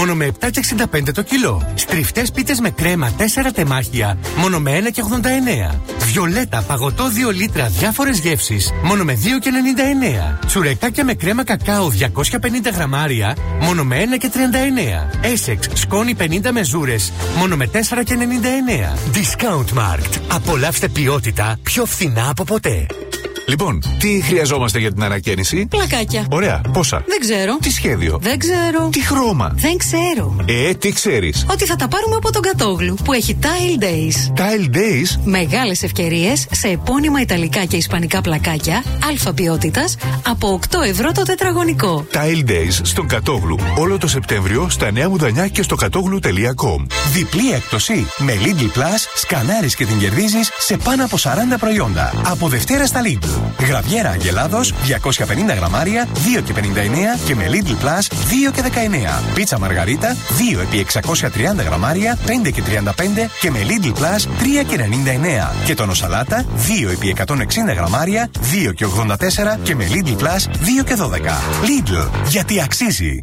μόνο με 7,65 το κιλό. Στριφτές πίτες με κρέμα 4 τεμάχια, μόνο με 1,89. Βιολέτα παγωτό 2 λίτρα διάφορες γεύσεις, μόνο με 2,99. Τσουρεκάκια με κρέμα κακάο 250 γραμμάρια, μόνο με 1,39. Essex σκόνη 50 μεζούρες, μόνο με 4,99. Discount Markt. Απολαύστε ποιότητα πιο φθηνά από ποτέ. Λοιπόν, τι χρειαζόμαστε για την ανακαίνιση? Πλακάκια. Ωραία, πόσα? Δεν ξέρω. Τι σχέδιο? Δεν ξέρω. Τι χρώμα? Δεν ξέρω. Τι ξέρεις? Ότι θα τα πάρουμε από τον Κατόγλου που έχει Tile Days. Tile Days? Μεγάλες ευκαιρίες σε επώνυμα ιταλικά και ισπανικά πλακάκια αλφα ποιότητας από 8 ευρώ το τετραγωνικό. Tile Days στον Κατόγλου. Όλο το Σεπτέμβριο στα Νέα Μουδανιά και στο κατόγλου.com. Διπλή έκπτωση με Lidl Plus. Σκανάρεις και την κερδίζεις σε πάνω από 40 προϊόντα. Από Δευτέρα στα Lidl. Γραβιέρα Αγελάδος 250 γραμμάρια 2,59 και με Lidl Plus 2,19. Πίτσα Μαργαρίτα 2 επί 630 γραμμάρια 5,35 και με Lidl Plus 3,99. Και τόνο σαλάτα 2 επί 160 γραμμάρια 2,84 και με Lidl Plus 2,12. Lidl, γιατί αξίζει.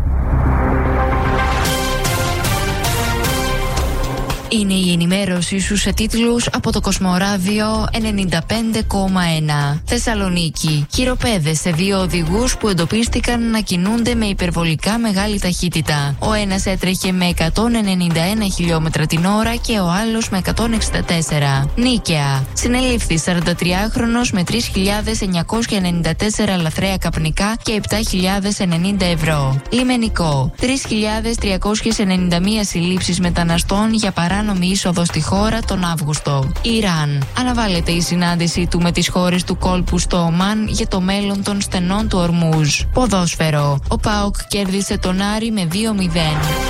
Είναι η ενημέρωση σου σε τίτλους από το Κοσμοράδιο 95,1. Θεσσαλονίκη. Χειροπέδες σε 2 οδηγούς που εντοπίστηκαν να κινούνται με υπερβολικά μεγάλη ταχύτητα. Ο ένας έτρεχε με 191 χιλιόμετρα την ώρα και ο άλλος με 164. Νίκαια. Συνελήφθη 43χρονος με 3.994 λαθρέα καπνικά και 7.090 ευρώ. Λιμενικό. 3.391 συλλήψεις μεταναστών για παράνομη είσοδο στη χώρα τον Αύγουστο. Ιράν. Αναβάλλεται η συνάντηση του με τις χώρες του κόλπου στο Ομάν για το μέλλον των στενών του Ορμούζ. Ποδόσφαιρο. Ο ΠΑΟΚ κέρδισε τον Άρη με 2-0.